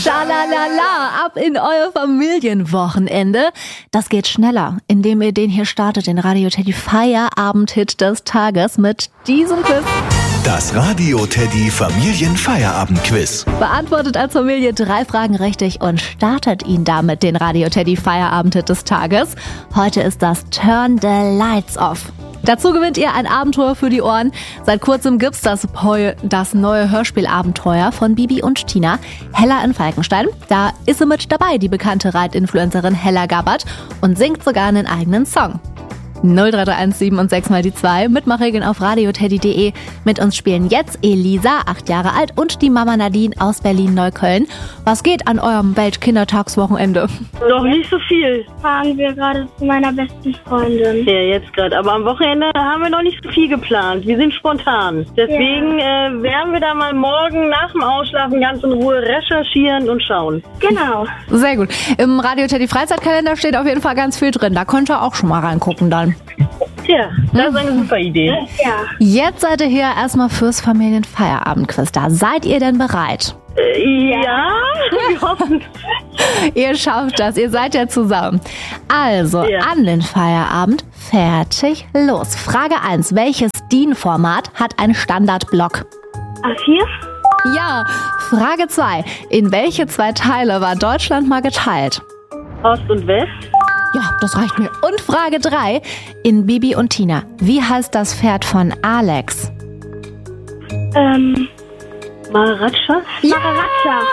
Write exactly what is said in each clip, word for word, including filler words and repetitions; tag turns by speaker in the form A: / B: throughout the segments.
A: Schalalala, ab in euer Familienwochenende. Das geht schneller, indem ihr den hier startet, den Radio Teddy Feierabend-Hit des Tages mit diesem Quiz.
B: Das Radio Teddy Familienfeierabend-Quiz.
A: Beantwortet als Familie drei Fragen richtig und startet ihn damit den Radio Teddy Feierabend-Hit des Tages. Heute ist das Turn the Lights Off. Dazu gewinnt ihr ein Abenteuer für die Ohren. Seit kurzem gibt's das, das neue Hörspielabenteuer von Bibi und Tina, Hella in Falkenstein. Da ist sie mit dabei, die bekannte Reitinfluencerin Hella Gabbard, und singt sogar einen eigenen Song. null drei drei eins sieben und sechs mal die zwei. Mitmachregeln auf radioteddy punkt de. Mit uns spielen jetzt Elisa, acht Jahre alt, und die Mama Nadine aus Berlin-Neukölln. Was geht an eurem Weltkindertagswochenende?
C: Noch nicht so viel.
D: Fahren wir gerade zu meiner besten Freundin.
C: Ja, jetzt gerade. Aber am Wochenende haben wir noch nicht so viel geplant. Wir sind spontan. Deswegen ja. äh, werden wir da mal morgen nach dem Ausschlafen ganz in Ruhe recherchieren und schauen.
D: Genau.
A: Sehr gut. Im Radio Teddy Freizeitkalender steht auf jeden Fall ganz viel drin. Da könnt ihr auch schon mal reingucken dann.
C: Tja, das ist eine super Idee.
D: Ja.
A: Jetzt seid ihr hier erstmal fürs Familienfeierabendquiz da. Seid ihr denn bereit?
C: Äh, ja, wir hoffen.
A: Ihr schafft das, ihr seid ja zusammen. Also,
C: Ja.
A: an den Feierabend, fertig, los. Frage eins. Welches D I N-Format hat einen Standardblock?
D: A vier?
A: Ja. Frage zwei. In welche zwei Teile war Deutschland mal geteilt?
C: Ost und West.
A: Ja, das reicht mir. Und Frage drei. In Bibi und Tina, wie heißt das Pferd von Alex?
D: Ähm,
C: Maharaja.
D: Maharaja.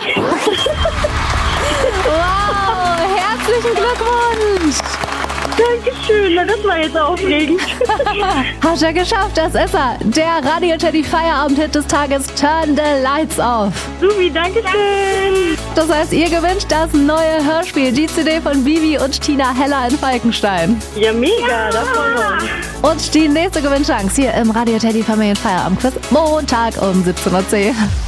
A: Wow, herzlichen Glückwunsch!
C: Dankeschön, na, das war jetzt aufregend.
A: Hat er geschafft, das ist er. Der Radio Teddy Feierabend-Hit des Tages, Turn the Lights Off.
C: Subi, Dankeschön.
A: Das heißt, ihr gewinnt das neue Hörspiel, die C D von Bibi und Tina, Hella in Falkenstein.
C: Ja, mega, das freuen wir uns.
A: Und die nächste Gewinnchance hier im Radio Teddy Familienfeierabend-Quiz, Montag um siebzehn Uhr zehn.